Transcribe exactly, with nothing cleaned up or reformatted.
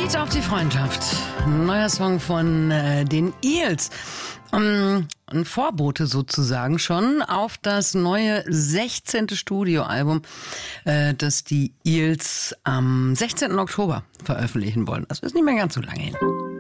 Lied auf die Freundschaft. Ein neuer Song von äh, den Eels. Um, ein Vorbote sozusagen schon auf das neue sechzehnte Studioalbum, äh, das die Eels am sechzehnten Oktober veröffentlichen wollen. Das ist nicht mehr ganz so lange hin.